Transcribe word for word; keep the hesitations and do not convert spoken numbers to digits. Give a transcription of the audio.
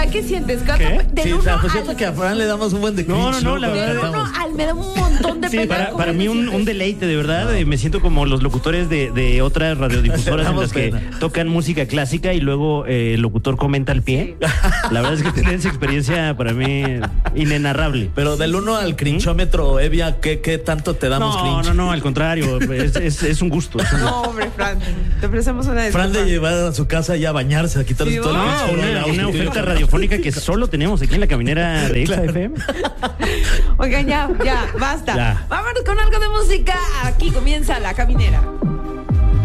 Fran, ¿qué sientes? ¿Cuánto- ¿Qué? Del Sí, uno te al- apuesto que a Fran le damos un buen de No, no, cringe, no, la Cuando Del verdad. uno cantamos. al me da un montón de Sí, pena. para, ¿Cómo para te mí un, sientes? un deleite, de verdad. Eh, Me siento como los locutores de, de otras radiodifusoras en Damos las que pena. tocan música clásica y luego eh, el locutor comenta al pie. La verdad es que tener esa experiencia para mí inenarrable. Pero del uno al crinchómetro, Evia, ¿qué, qué tanto te damos No, cringe? no, no, al contrario, es, es- es un gusto. es un gusto. No, hombre, Fran, te ofrecemos una disculpa. Fran de llevar a su casa ya a bañarse, a quitarse Sí, todo el no, cringe. Una, una oferta radiofónica que solo tenemos aquí en la caminera de Exa F M. Oigan, ya, ya, basta. Ya. Vámonos con algo de música. Aquí comienza La Caminera.